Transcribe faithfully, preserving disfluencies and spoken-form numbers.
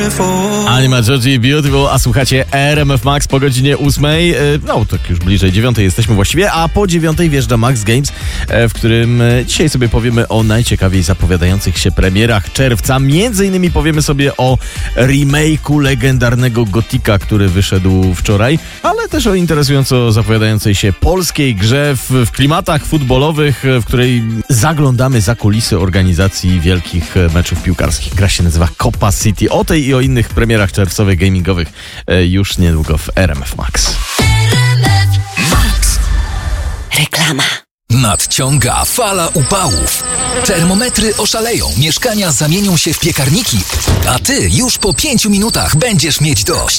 Anima Georgie Beautiful, a słuchacie R M F Max po godzinie ósmej, no tak już bliżej dziewiątej jesteśmy właściwie, a po dziewiątej wjeżdża Max Games, w którym dzisiaj sobie powiemy o najciekawiej zapowiadających się premierach czerwca. Między innymi powiemy sobie o remake'u legendarnego Gotika, który wyszedł wczoraj, ale też o interesująco zapowiadającej się polskiej grze w, w klimatach futbolowych, w której zaglądamy za kulisy organizacji wielkich meczów piłkarskich. Gra się nazywa Copa City. O tej i o innych premierach czerwcowych, gamingowych już niedługo w R M F Max. Max. Reklama. Nadciąga fala upałów. Termometry oszaleją, mieszkania zamienią się w piekarniki, a ty już po pięciu minutach będziesz mieć dość.